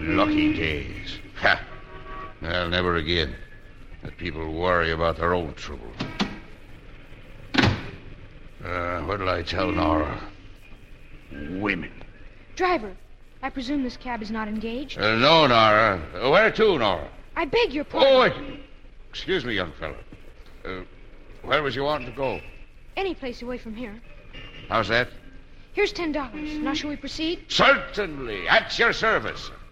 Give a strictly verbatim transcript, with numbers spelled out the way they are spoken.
Lucky days. Ha! Well, never again. Let people worry about their own trouble. Uh, what'll I tell Nora? Women. Driver, I presume this cab is not engaged? Uh, no, Nora. Uh, where to, Nora? I beg your pardon. Oh, wait. Excuse me, young fellow. Uh, where was you wanting to go? Any place away from here. How's that? Here's ten dollars. Now, shall we proceed? Certainly. At your service.